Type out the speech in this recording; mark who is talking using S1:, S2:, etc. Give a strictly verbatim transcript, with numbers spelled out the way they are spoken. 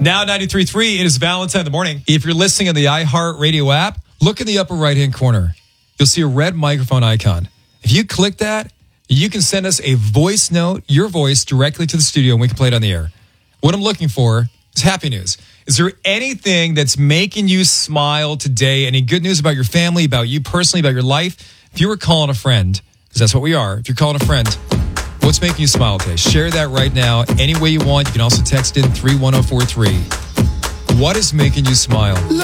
S1: Now ninety-three point three, it is Valentine in the morning. If you're listening on the iHeartRadio app, look in the upper right-hand corner. You'll see a red microphone icon. If you click that, you can send us a voice note, your voice, directly to the studio, and we can play it on the air. What I'm looking for is happy news. Is there anything that's making you smile today? Any good news about your family, about you personally, about your life? If you were calling a friend, because that's what we are, if you're calling a friend, what's making you smile today? Share that right now any way you want. You can also text in three one zero four three. What is making you smile?